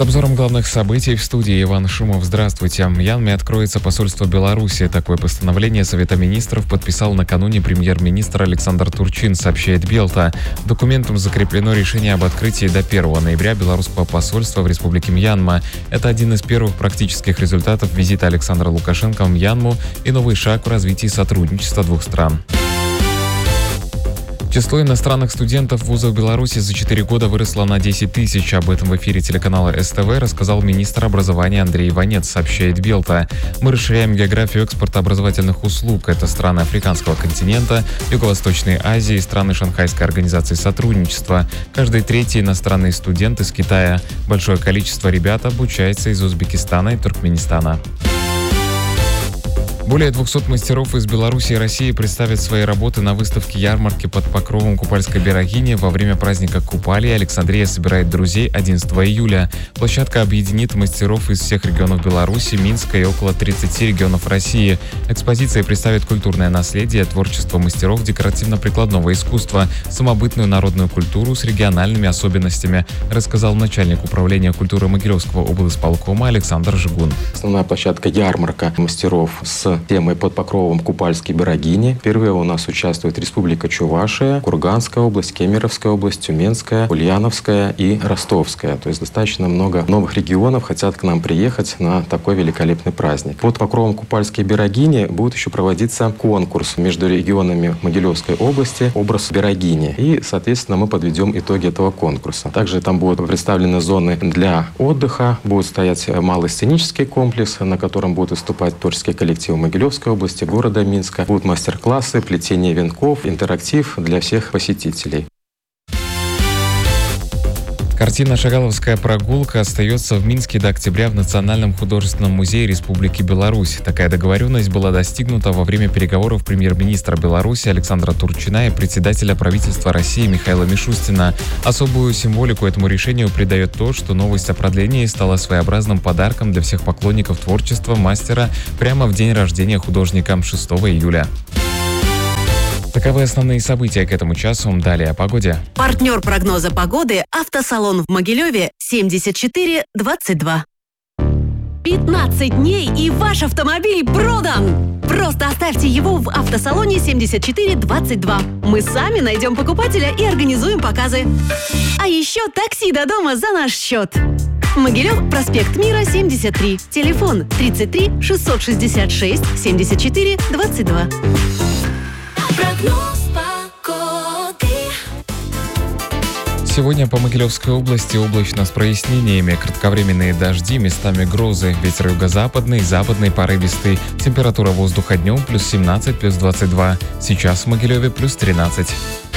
обзором главных событий в студии Иван Шумов. Здравствуйте. В Мьянме откроется посольство Беларуси. Такое постановление Совета министров подписал накануне премьер-министр Александр Турчин, сообщает Белта. Документом закреплено решение об открытии до 1 ноября белорусского посольства в Республике Мьянма. Это один из первых практических результатов визита Александра Лукашенко в Мьянму и новый шаг в развитии сотрудничества двух стран. Число иностранных студентов в вузах Беларуси за 4 года выросло на 10 тысяч. Об этом в эфире телеканала СТВ рассказал министр образования Андрей Иванец, сообщает Белта. Мы расширяем географию экспорта образовательных услуг. Это страны африканского континента, Юго-Восточной Азии, страны Шанхайской организации сотрудничества. Каждый третий иностранный студент из Китая. Большое количество ребят обучается из Узбекистана и Туркменистана. Более 200 мастеров из Беларуси и России представят свои работы на выставке ярмарки под покровом Купальской берегини во время праздника Купали. Александрия собирает друзей 11 июля. Площадка объединит мастеров из всех регионов Беларуси, Минска и около 30 регионов России. Экспозиция представит культурное наследие, творчество мастеров декоративно-прикладного искусства, самобытную народную культуру с региональными особенностями, рассказал начальник управления культуры Могилевского облисполкома Александр Жигун. Основная площадка ярмарка мастеров с темой под покровом Купальской берегини. Впервые у нас участвует Республика Чувашия, Курганская область, Кемеровская область, Тюменская, Ульяновская и Ростовская. То есть достаточно много новых регионов хотят к нам приехать на такой великолепный праздник. Под покровом Купальской берегини будет еще проводиться конкурс между регионами Могилевской области «Образ берегини». И, соответственно, мы подведем итоги этого конкурса. Также там будут представлены зоны для отдыха, будет стоять малый сценический комплекс, на котором будут выступать творческие коллективы Могилевской области, города Минска. Будут мастер-классы, плетение венков, интерактив для всех посетителей. Картина «Шагаловская прогулка» остается в Минске до октября в Национальном художественном музее Республики Беларусь. Такая договоренность была достигнута во время переговоров премьер-министра Беларуси Александра Турчина и председателя правительства России Михаила Мишустина. Особую символику этому решению придает то, что новость о продлении стала своеобразным подарком для всех поклонников творчества мастера прямо в день рождения художника 6 июля. Таковы основные события к этому часу. Далее о погоде. Партнер прогноза погоды – автосалон в Могилеве 7422. 15 дней и ваш автомобиль продан! Просто оставьте его в автосалоне 7422. Мы сами найдем покупателя и организуем показы. А еще такси до дома за наш счет. Могилев, проспект Мира, 73. Телефон 33 666 74 22. Прогноз погоды. Сегодня по Могилевской области облачно с прояснениями, кратковременные дожди, местами грозы, ветер юго-западный, западный порывистый, температура воздуха днем +17, +22, сейчас в Могилеве +13.